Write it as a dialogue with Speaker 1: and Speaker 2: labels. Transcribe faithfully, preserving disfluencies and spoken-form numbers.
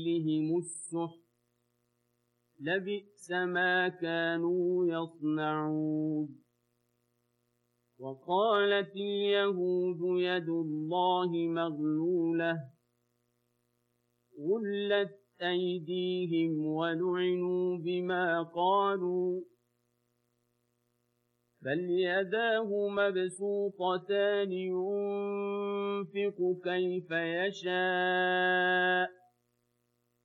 Speaker 1: لهم السحت لبئس ما كانوا يصنعون وقالت اليهود يد الله مغلولة غلت أيديهم ولعنوا بما قالوا بل يداه مبسوطتان ينفق كيف يشاء